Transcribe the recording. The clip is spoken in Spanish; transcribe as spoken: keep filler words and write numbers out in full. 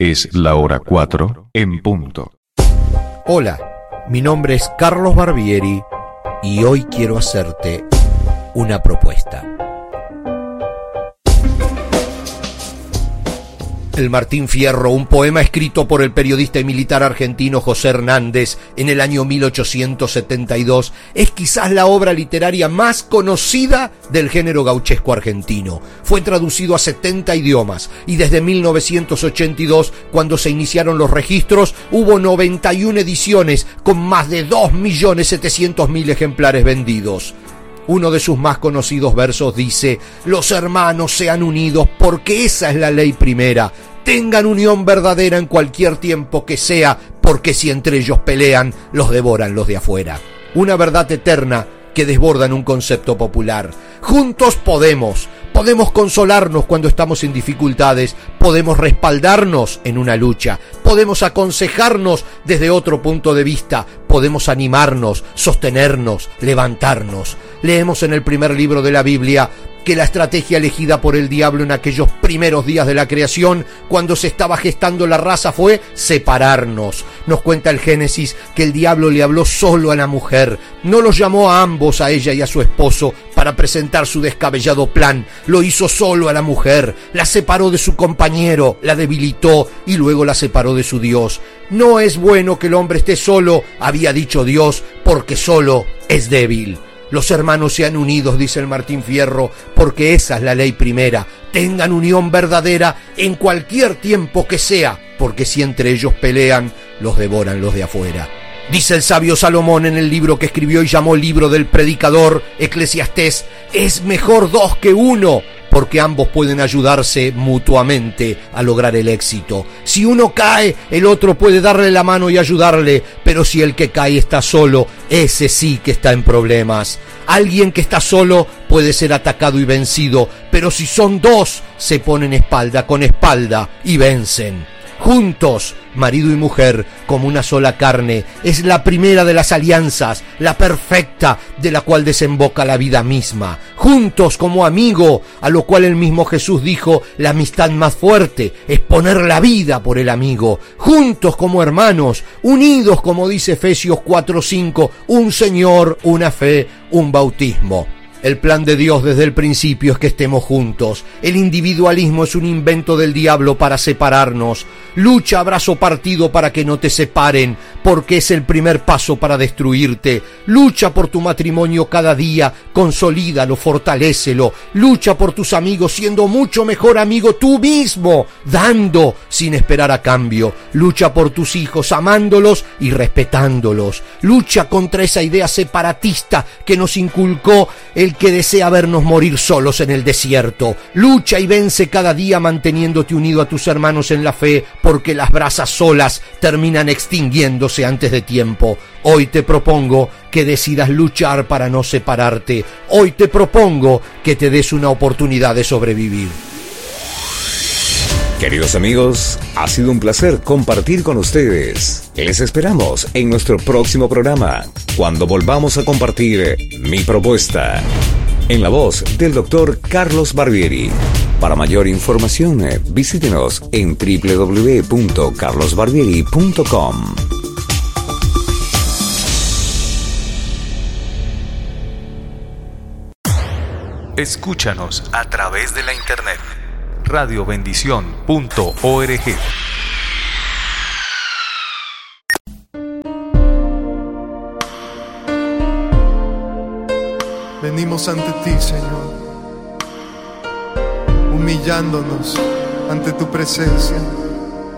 Es la hora cuatro en punto. Hola, mi nombre es Carlos Barbieri y hoy quiero hacerte una propuesta. El Martín Fierro, un poema escrito por el periodista y militar argentino José Hernández en el año mil ochocientos setenta y dos, es quizás la obra literaria más conocida del género gauchesco argentino. Fue traducido a setenta idiomas y desde mil novecientos ochenta y dos, cuando se iniciaron los registros, hubo noventa y una ediciones con más de dos millones setecientos mil ejemplares vendidos. Uno de sus más conocidos versos dice: los hermanos sean unidos porque esa es la ley primera. Tengan unión verdadera en cualquier tiempo que sea, porque si entre ellos pelean, los devoran los de afuera. Una verdad eterna que desborda en un concepto popular. Juntos podemos, podemos consolarnos cuando estamos en dificultades, podemos respaldarnos en una lucha, podemos aconsejarnos desde otro punto de vista, podemos animarnos, sostenernos, levantarnos. Leemos en el primer libro de la Biblia que la estrategia elegida por el diablo en aquellos primeros días de la creación, cuando se estaba gestando la raza, fue separarnos. Nos cuenta el Génesis que el diablo le habló solo a la mujer, no los llamó a ambos, a ella y a su esposo, para presentar su descabellado plan. Lo hizo solo a la mujer, la separó de su compañero, la debilitó y luego la separó de su Dios. No es bueno que el hombre esté solo, había dicho Dios, porque solo es débil. Los hermanos sean unidos, dice el Martín Fierro, porque esa es la ley primera. Tengan unión verdadera en cualquier tiempo que sea, porque si entre ellos pelean, los devoran los de afuera. Dice el sabio Salomón en el libro que escribió y llamó Libro del Predicador, Eclesiastés: es mejor dos que uno, porque ambos pueden ayudarse mutuamente a lograr el éxito. Si uno cae, el otro puede darle la mano y ayudarle, pero si el que cae está solo, ese sí que está en problemas. Alguien que está solo puede ser atacado y vencido, pero si son dos, se ponen espalda con espalda y vencen. Juntos, marido y mujer, como una sola carne, es la primera de las alianzas, la perfecta, de la cual desemboca la vida misma. Juntos como amigo, a lo cual el mismo Jesús dijo: la amistad más fuerte es poner la vida por el amigo. Juntos como hermanos, unidos como dice Efesios cuatro cinco, un Señor, una fe, un bautismo. El plan de Dios desde el principio es que estemos juntos. El individualismo es un invento del diablo para separarnos. Lucha a brazo partido para que no te separen, porque es el primer paso para destruirte. Lucha por tu matrimonio cada día, consolídalo, fortalécelo. Lucha por tus amigos, siendo mucho mejor amigo tú mismo, dando sin esperar a cambio. Lucha por tus hijos, amándolos y respetándolos. Lucha contra esa idea separatista que nos inculcó el que desea vernos morir solos en el desierto. Lucha y vence cada día manteniéndote unido a tus hermanos en la fe, porque las brasas solas terminan extinguiéndose antes de tiempo. Hoy te propongo que decidas luchar para no separarte. Hoy te propongo que te des una oportunidad de sobrevivir. Queridos amigos, ha sido un placer compartir con ustedes. Les esperamos en nuestro próximo programa, cuando volvamos a compartir Mi Propuesta, en la voz del doctor Carlos Barbieri. Para mayor información, visítenos en doble u doble u doble u punto carlos barbieri punto com. Escúchanos a través de la internet. radio bendición punto org. Venimos ante ti, Señor, humillándonos ante tu presencia.